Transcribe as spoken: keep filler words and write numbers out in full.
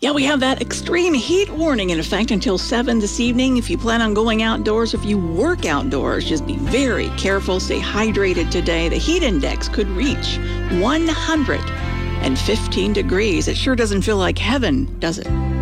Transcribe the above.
Yeah, we have that extreme heat warning in effect until seven this evening. If you plan on going outdoors, if you work outdoors, just be very careful. Stay hydrated today. The heat index could reach one hundred fifteen degrees. It sure doesn't feel like heaven, does it?